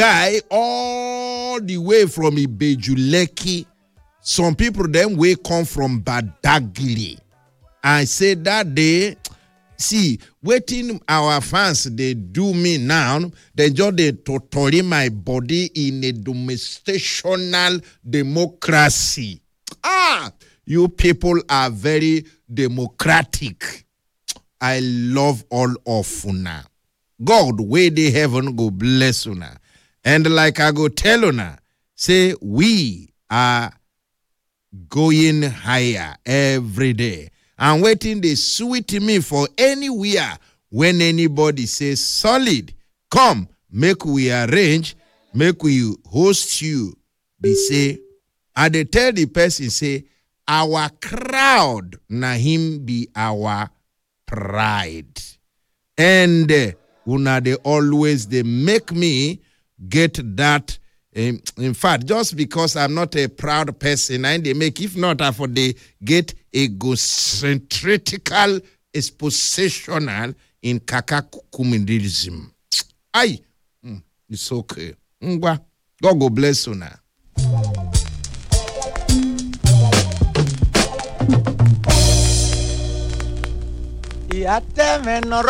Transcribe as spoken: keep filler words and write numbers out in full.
guy all the way from Ibejuleki. Some people then will come from Badagry. I say that day, see, waiting our fans, they do me now, they just they totally my body in a domesticational democracy. Ah, you people are very democratic. I love all of una. God, way the heaven go bless una. And like I go tell una, say we are going higher every day. And waiting they sweet me for anywhere when anybody says solid. Come, make we arrange, make we host you. They say, and they tell the person, say, our crowd, na him be our pride. And uh, una they always, they make me get that. In, in fact, just because I'm not a proud person, and they make, if not, I for they get egocentrical, expositional in kakakumindism. Aye, mm, it's okay. Ngwa, God go bless you now.